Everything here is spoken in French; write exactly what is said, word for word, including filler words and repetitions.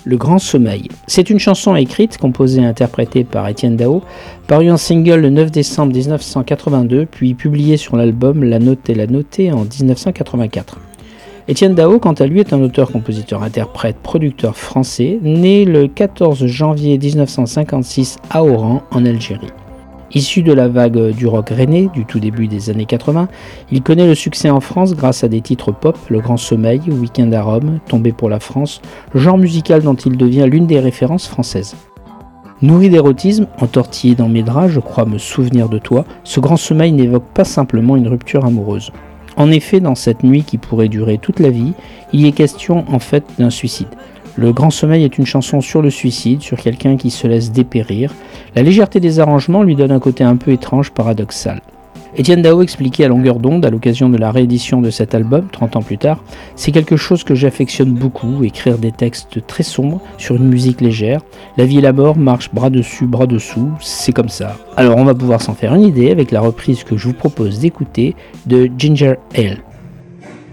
Le Grand Sommeil. C'est une chanson écrite, composée et interprétée par Etienne Daho, parue en single le neuf décembre dix-neuf cent quatre-vingt-deux, puis publiée sur l'album La Notée, la Notée en dix-neuf cent quatre-vingt-quatre. Etienne Daho, quant à lui, est un auteur, compositeur, interprète, producteur français, né le quatorze janvier dix-neuf cent cinquante-six à Oran, en Algérie. Issu de la vague du rock rennais du tout début des années quatre-vingts, il connaît le succès en France grâce à des titres pop, Le Grand Sommeil, Week-end à Rome, Tombé pour la France, genre musical dont il devient l'une des références françaises. Nourri d'érotisme, entortillé dans mes draps, je crois me souvenir de toi, ce Grand Sommeil n'évoque pas simplement une rupture amoureuse. En effet, dans cette nuit qui pourrait durer toute la vie, il y est question en fait d'un suicide. Le Grand Sommeil est une chanson sur le suicide, sur quelqu'un qui se laisse dépérir. La légèreté des arrangements lui donne un côté un peu étrange, paradoxal. Etienne Daho expliquait à longueur d'onde, à l'occasion de la réédition de cet album, trente ans plus tard, « C'est quelque chose que j'affectionne beaucoup, écrire des textes très sombres sur une musique légère. La vie et la mort marchent bras dessus, bras dessous, c'est comme ça. » Alors on va pouvoir s'en faire une idée avec la reprise que je vous propose d'écouter de Ginger Ale.